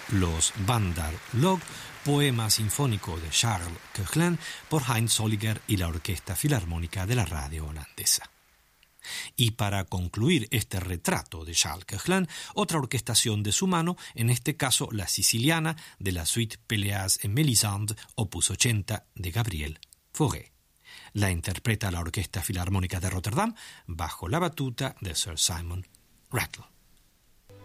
los Wanderlog, poema sinfónico de Charles Koechlin por Heinz Zolliger y la Orquesta Filarmónica de la radio holandesa. Y para concluir este retrato de Charles Koechlin, otra orquestación de su mano, en este caso la siciliana de la suite Péléas et Mélisande, opus 80 de Gabriel Fauré. La interpreta la Orquesta Filarmónica de Rotterdam bajo la batuta de Sir Simon Rattle.